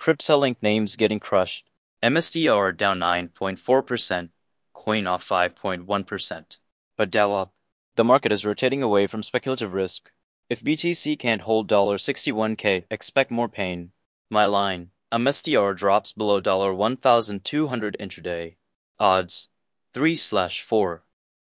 Crypto-linked names getting crushed. MSTR down 9.4%, coin off 5.1%. But Dow up. The market is rotating away from speculative risk. If BTC can't hold $61K, expect more pain. My line. MSTR drops below $1,200 intraday. Odds 3/4.